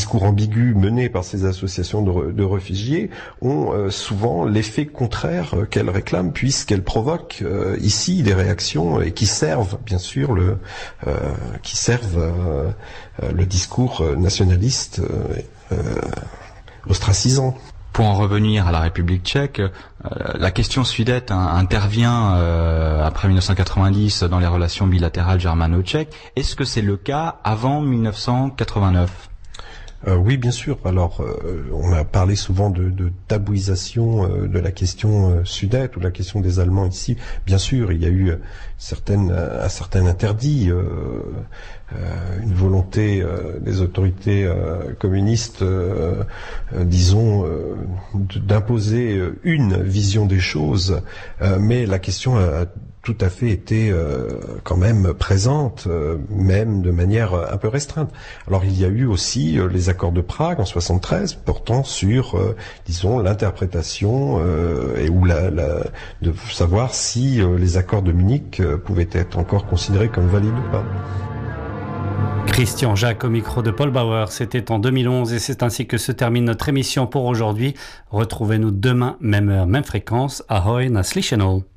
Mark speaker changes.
Speaker 1: discours ambigus menés par ces associations de réfugiés ont souvent l'effet contraire qu'elles réclament, puisqu'elles provoquent ici des réactions et qui servent bien sûr le discours nationaliste ostracisant.
Speaker 2: Pour en revenir à la République tchèque, la question sudète intervient après 1990 dans les relations bilatérales germano-tchèques. Est-ce que c'est le cas avant 1989 ?
Speaker 1: Oui, bien sûr. Alors, on a parlé souvent de tabouisation de la question sudète ou de la question des Allemands ici. Bien sûr, il y a eu un certain interdit, une volonté des autorités communistes, disons, d'imposer une vision des choses. Mais la question a tout à fait été quand même présente, même de manière un peu restreinte. Alors il y a eu aussi les accords de Prague en 73 portant sur, disons, l'interprétation et de savoir si les accords de Munich pouvaient être encore considérés comme valides ou pas.
Speaker 3: Christian Jacques au micro de Paul Bauer, c'était en 2011 et c'est ainsi que se termine notre émission pour aujourd'hui. Retrouvez-nous demain, même heure, même fréquence. Ahoy, na slyšenou.